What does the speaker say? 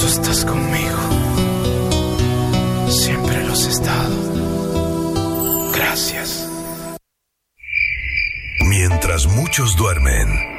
Tú estás conmigo. Siempre lo has estado. Gracias. Mientras muchos duermen,